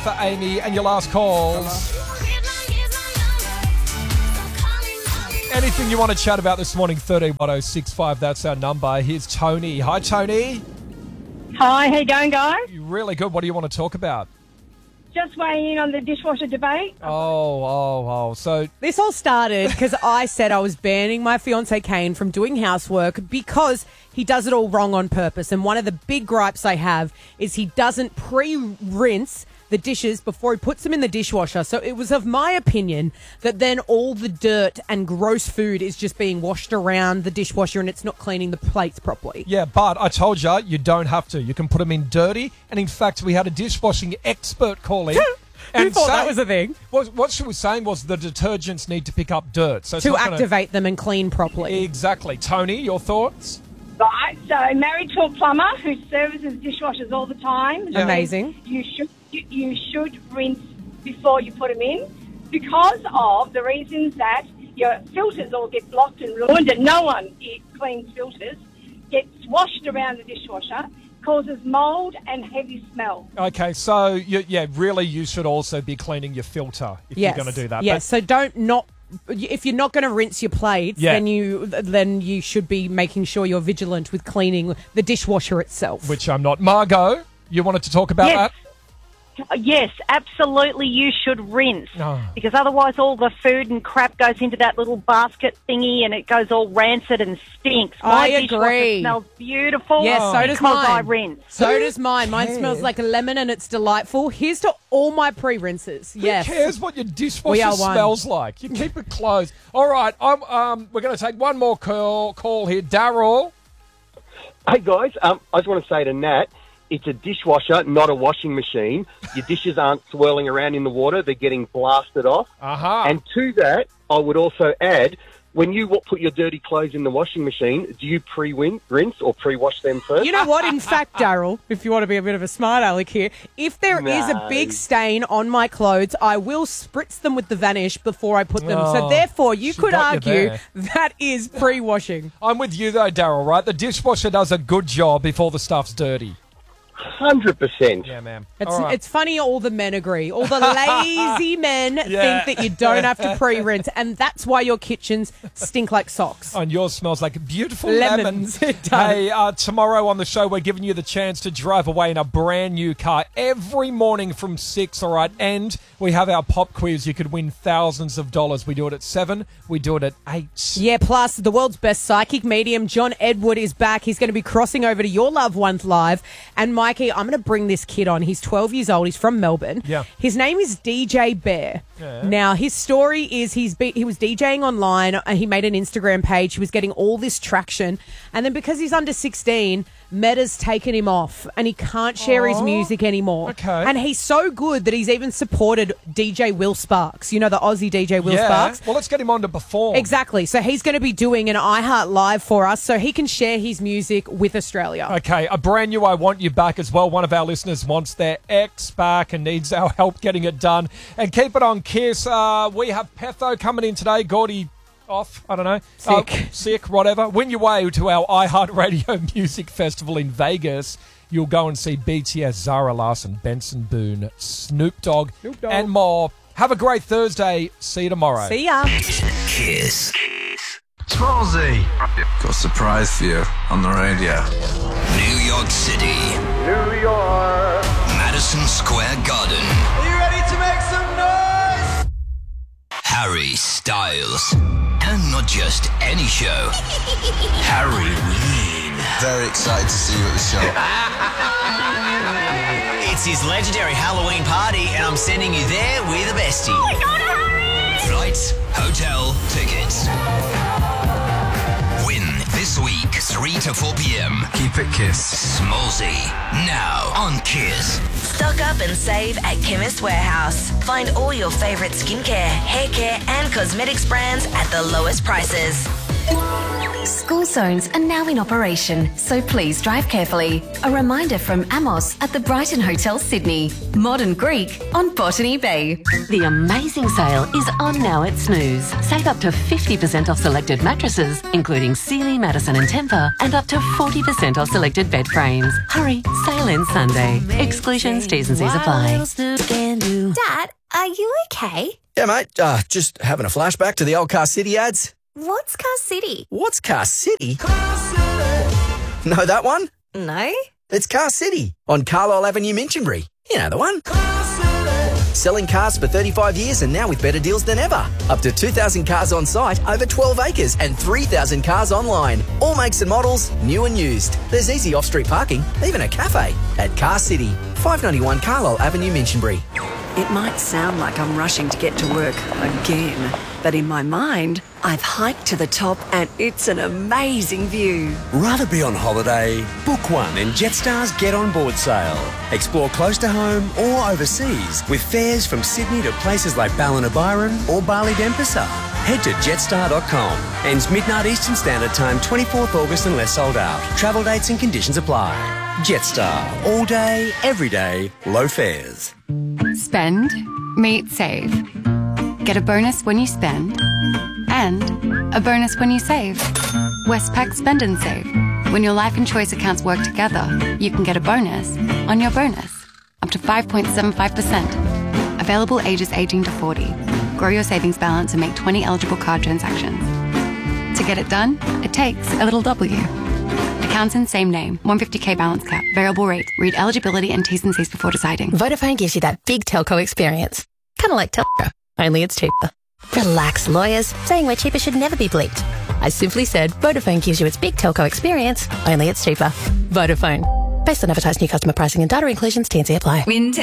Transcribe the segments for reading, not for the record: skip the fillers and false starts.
for Amy and your last calls. Anything you want to chat about this morning, 131065, that's our number. Here's Tony. Hi, Tony. Hi, how you going, guys? You're really good. What do you want to talk about? Just weighing in on the dishwasher debate. So This all started because I said I was banning my fiancé Kane from doing housework because he does it all wrong on purpose. And one of the big gripes I have is he doesn't pre-rinse the dishes before he puts them in the dishwasher. So it was of my opinion that then all the dirt and gross food is just being washed around the dishwasher and it's not cleaning the plates properly. yeah, but I told you don't have to. You can put them in dirty. And in fact, we had a dishwashing expert call in. Who thought that was a thing? What she was saying was the detergents need to pick up dirt. So it's To not gonna- activate them and clean properly. Exactly. Tony, your thoughts? Right, so married to a plumber who services dishwashers all the time. Yeah. Amazing. You should rinse before you put them in because of the reasons that your filters all get blocked and ruined and no one cleans filters, gets washed around the dishwasher, causes mould and heavy smell. Okay, so really you should also be cleaning your filter if you're going to do that. Yes, so if you're not going to rinse your plates, Yeah. then you should be making sure you're vigilant with cleaning the dishwasher itself. Which I'm not. Margot, you wanted to talk about Yes. that? Yes, absolutely you should rinse Oh. because otherwise all the food and crap goes into that little basket thingy and it goes all rancid and stinks. My I dishwasher agree. smells beautiful Yes, so does because I mine. rinse. So does mine. Mine smells like a lemon and it's delightful. Here's to all my pre-rinses. Yes. Who cares what your We dishwasher are one. smells like? You keep it closed. All right, we're going to take one more call here. Daryl. Hey guys, I just want to say to Nat, it's a dishwasher, not a washing machine. Your dishes aren't swirling around in the water; they're getting blasted off. Aha. And to that, I would also add, when you put your dirty clothes in the washing machine, do you pre-rinse or pre-wash them first? You know what? In fact, Daryl, if you want to be a bit of a smart aleck here, if there is a No. big stain on my clothes, I will spritz them with the Vanish before I put them. So Oh, therefore, you she could got you argue there. that is pre-washing. I'm with you, though, Daryl, right? The dishwasher does a good job before the stuff's dirty. 100%. Yeah, ma'am. It's, All right. it's funny all the men agree. All the lazy men Yeah. think that you don't have to pre-rinse, and that's why your kitchens stink like socks. And yours smells like beautiful Lemons. lemons. It does. Hey, tomorrow on the show, we're giving you the chance to drive away in a brand new car every morning from 6, all right? And we have our pop quiz. You could win thousands of dollars. We do it at 7. We do it at 8. Yeah, plus the world's best psychic medium, John Edward, is back. He's going to be crossing over to Your Loved Ones Live. And Mikey, I'm going to bring this kid on. He's 12 years old. He's from Melbourne. Yeah. His name is DJ Bear. Yeah. Now, his story is he was DJing online and he made an Instagram page. He was getting all this traction. And then because he's under 16, Meta's taken him off and he can't share his music anymore. Okay. And he's so good that he's even supported DJ Will Sparks. You know, the Aussie DJ Will Yeah. Sparks? Well, let's get him on to perform. Exactly. So he's going to be doing an iHeart Live for us so he can share his music with Australia. Okay, a brand new I Want You Back as well. One of our listeners wants their ex back and needs our help getting it done. And keep it on Kiss. We have Petho coming in today. Gordy off, I don't know. Sick, whatever. Win your way to our iHeartRadio Music Festival in Vegas. You'll go and see BTS, Zara Larsson, Benson Boone, Snoop Dogg, and more. Have a great Thursday. See you tomorrow. See ya. Kiss. Smallsy. Got a surprise for you on the radio. New York City. New York. Madison Square Garden. Are you ready to make some noise? Harry Styles. And not just any show. Harry Ween. Very excited to see you at the show. It's his legendary Halloween party, and I'm sending you there with a bestie. Oh my God, hurry! Flights, hotel, tickets. Win this week, 3 to 4 p.m. Keep it Kiss. Smallsy. Now on Kiss. Stock up and save at Chemist Warehouse. Find all your favourite skincare, hair care and cosmetics brands at the lowest prices. School zones are now in operation, so please drive carefully. A reminder from Amos at the Brighton Hotel, Sydney. Modern Greek on Botany Bay. The amazing sale is on now at Snooze. Save up to 50% off selected mattresses, including Sealy, Madison and Tempur, and up to 40% off selected bed frames. Hurry, sale ends Sunday. Exclusions, T's and C's apply. Are you okay? Yeah, mate. Just having a flashback to the old Car City ads. What's Car City? What's Car City? Know that one? No. It's Car City on Carlisle Avenue, Minchinbury. You know the one. Selling cars for 35 years and now with better deals than ever. Up to 2,000 cars on site, over 12 acres and 3,000 cars online. All makes and models, new and used. There's easy off-street parking, even a cafe at Car City. 591 Carlisle Avenue, Minchinbury. It might sound like I'm rushing to get to work again, but in my mind, I've hiked to the top and it's an amazing view. Rather be on holiday? Book one in Jetstar's Get On Board sale. Explore close to home or overseas with fares from Sydney to places like Ballina-Byron or Bali-Denpasar. Head to jetstar.com. Ends midnight Eastern Standard Time, 24th August unless sold out. Travel dates and conditions apply. Jetstar. All day, every day, low fares. Spend, meet, save. Get a bonus when you spend and a bonus when you save. Westpac Spend and Save. When your life and choice accounts work together, you can get a bonus on your bonus. Up to 5.75%. Available ages 18 to 40. Grow your savings balance and make 20 eligible card transactions. To get it done, it takes a little W. Accounts in same name. 150k balance cap. Variable rate. Read eligibility and T's and C's before deciding. Vodafone gives you that big telco experience. Kind of like Telco, only it's cheaper. Relax, lawyers. Saying we're cheaper should never be bleeped. I simply said Vodafone gives you its big telco experience, only it's cheaper. Vodafone. Based on advertised new customer pricing and data inclusions, T&C apply. Win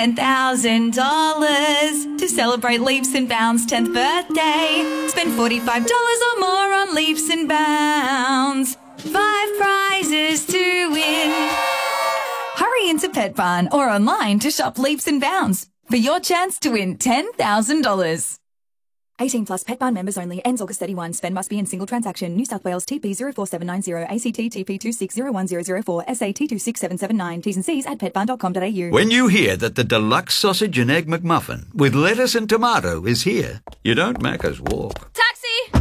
$10,000 to celebrate Leaps and Bounds' 10th birthday. Spend $45 or more on Leaps and Bounds. 5 prizes to win. Hurry into Pet Barn or online to shop Leaps and Bounds for your chance to win $10,000. 18 plus Pet Barn members only. Ends August 31. Spend must be in single transaction. New South Wales TP 04790. ACT TP 260104. SA T26779. T's and C's at petbarn.com.au. When you hear that the deluxe sausage and egg McMuffin with lettuce and tomato is here, you don't Macca's walk. Taxi!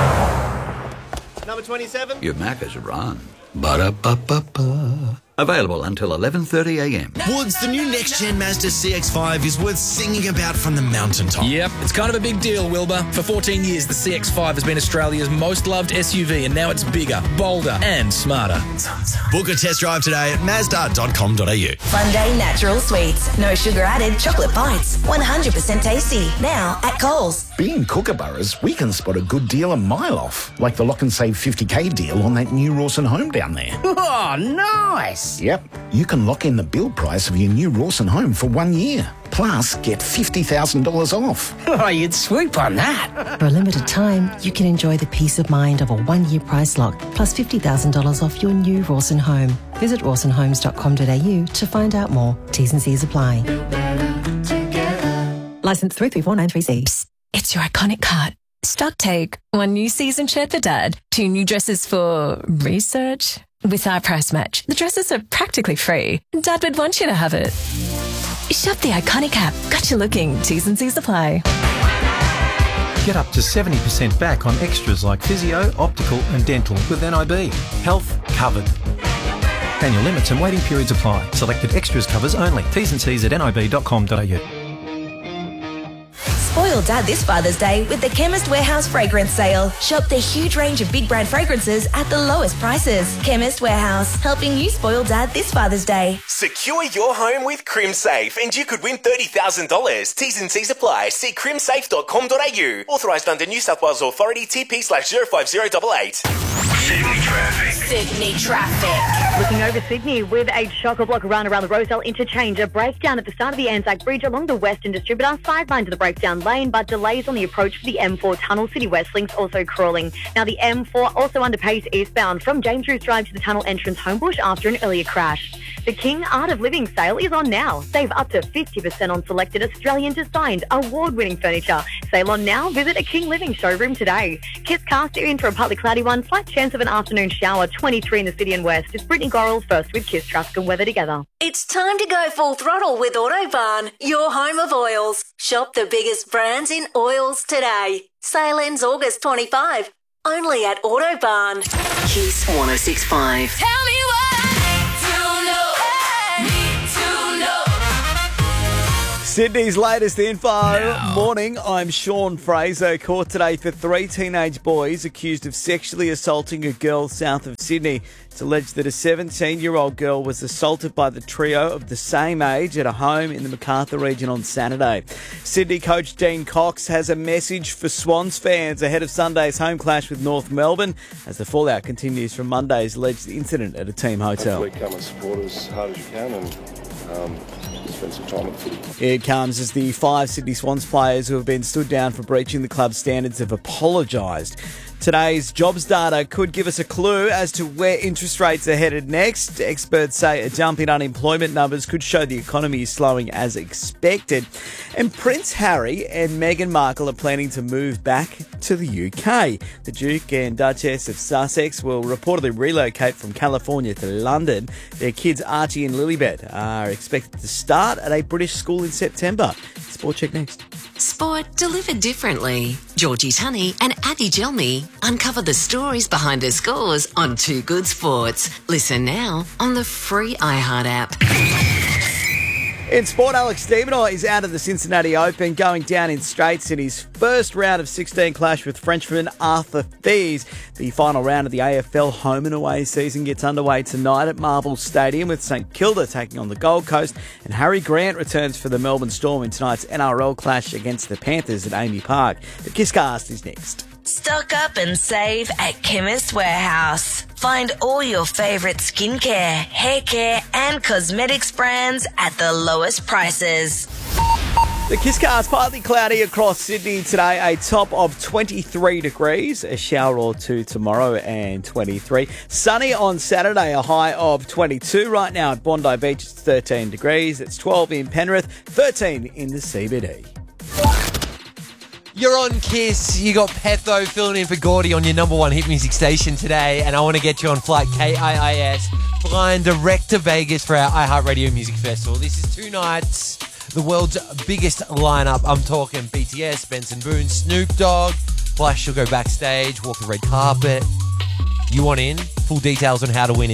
Number 27. You Macca's run. Ba-da-ba-ba-ba. Available until 11:30am. Woods, the new next-gen Mazda CX-5 is worth singing about from the mountaintop. Yep, it's kind of a big deal, Wilbur. For 14 years, the CX-5 has been Australia's most loved SUV, and now it's bigger, bolder, and smarter. Book a test drive today at Mazda.com.au. Fun Day Natural Sweets. No sugar added chocolate bites. 100% tasty. Now at Coles. Being Kookaburras, we can spot a good deal a mile off, like the Lock and Save 50k deal on that new Rawson home down there. Oh, nice! Yep, you can lock in the build price of your new Rawson home for 1 year. Plus, get $50,000 off. Oh, you'd swoop on that. For a limited time, you can enjoy the peace of mind of a 1-year price lock, plus $50,000 off your new Rawson home. Visit rawsonhomes.com.au to find out more. T's and C's apply. Licence 334936. Psst, it's your iconic cart. Stock take. 1 new season shirt for Dad. 2 new dresses for research. With our price match, the dresses are practically free. Dad would want you to have it. Shop the Iconic app. Got you looking. T's and C's apply. Get up to 70% back on extras like physio, optical and dental with NIB. Health covered. Annual limits and waiting periods apply. Selected extras covers only. T's and C's at nib.com.au. Spoil Dad this Father's Day with the Chemist Warehouse fragrance sale. Shop the huge range of big brand fragrances at the lowest prices. Chemist Warehouse, helping you spoil Dad this Father's Day. Secure your home with CrimSafe and you could win $30,000. T's and C's apply. See crimsafe.com.au. Authorised under New South Wales Authority TP/05088. Sydney traffic. Looking over Sydney with a chock-a-block run around the Rozelle interchange. A breakdown at the start of the Anzac Bridge along the Western Distributor. Sideline to the breakdown lane, but delays on the approach for the M4 tunnel. City West links also crawling. Now the M4 also under pace eastbound from James Roos Drive to the tunnel entrance Homebush after an earlier crash. The King Art of Living sale is on now. Save up to 50% on selected Australian-designed, award-winning furniture. Sale on now. Visit a King Living showroom today. Kiss Cast in for a partly cloudy one. Slight chance of an afternoon shower. 23 in the city and west. It's Brittany Gorrell first with Kiss Traffic and weather together. It's time to go full throttle with Autobarn, your home of oils. Shop the biggest brands in oils today. Sale ends August 25. Only at Autobarn. Kiss 106.5. Tell me what to know. Sydney's latest info. Morning, I'm Sean Fraser. Caught today for 3 teenage boys accused of sexually assaulting a girl south of Sydney. It's alleged that a 17-year-old girl was assaulted by the trio of the same age at a home in the Macarthur region on Saturday. Sydney coach Dean Cox has a message for Swans fans ahead of Sunday's home clash with North Melbourne as the fallout continues from Monday's alleged incident at a team hotel. Hopefully come and support as hard as you can and spend some time at the footy. It comes as the 5 Sydney Swans players who have been stood down for breaching the club's standards have apologised. Today's jobs data could give us a clue as to where interest rates are headed next. Experts say a jump in unemployment numbers could show the economy is slowing as expected. And Prince Harry and Meghan Markle are planning to move back to the UK. The Duke and Duchess of Sussex will reportedly relocate from California to London. Their kids Archie and Lilibet are expected to start at a British school in September. Sport Check next. Sport delivered differently. Georgie Tunney and Addy Gelmy uncover the stories behind the scores on Too Good Sports. Listen now on the free iHeart app. In sport, Alex de Minaur is out of the Cincinnati Open, going down in straights in his first round of 16 clash with Frenchman Arthur Thies. The final round of the AFL home and away season gets underway tonight at Marvel Stadium with St Kilda taking on the Gold Coast, and Harry Grant returns for the Melbourne Storm in tonight's NRL clash against the Panthers at Amy Park. The Kisscast is next. Stock up and save at Chemist Warehouse. Find all your favourite skincare, hair care and cosmetics brands at the lowest prices. The Kisscast, partly cloudy across Sydney today, a top of 23 degrees, a shower or two tomorrow and 23. Sunny on Saturday, a high of 22. Right now at Bondi Beach, it's 13 degrees. It's 12 in Penrith, 13 in the CBD. You're on Kiss. You got Petho filling in for Gordy on your number one hit music station today, and I want to get you on flight KIIS, flying direct to Vegas for our iHeartRadio Music Festival. This is 2 nights, the world's biggest lineup. I'm talking BTS, Benson Boone, Snoop Dogg, plus you'll go backstage, walk the red carpet. You want in? Full details on how to win